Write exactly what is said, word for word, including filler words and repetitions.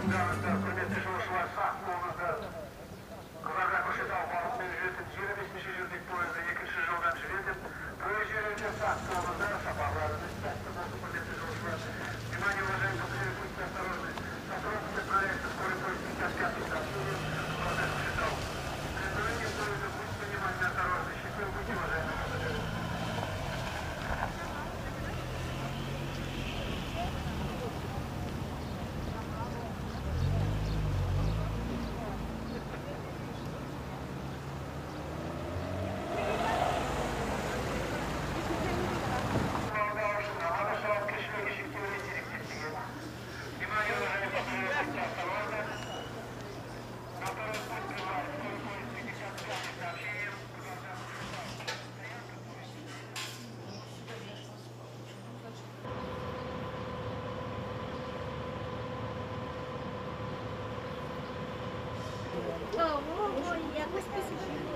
фундаментта құрметті жолаушылар, сақ болыңыздар. Қызылорда Көкшетау бағытымен жүретін жиырма бесінші жүрдек пойызы екінші жолдан жүреді. Пойыз жүрерде сақ болыңыздар, сапарларыңыз сәтті болсын, құрметті жолаушылар. Внимание, уважаемые пассажиры, будьте осторожны. Сотрудники проекта «Скорый поезд пятьдесят пятый сообщением Қызылорда Көкшетау». При движении поезда будьте внимательны, осторожны. Счастливы будьте, уважаемые пассажиры. О, ой, якось після.